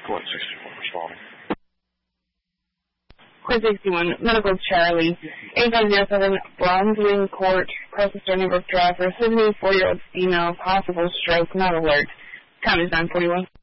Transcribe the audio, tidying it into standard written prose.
Court 61 responding. Court 61, Medical Charlie, 8507 Bronzewing Court, across the Stony Brook Drive for a 74-year-old female, possible stroke, not alert. Time is 9:41.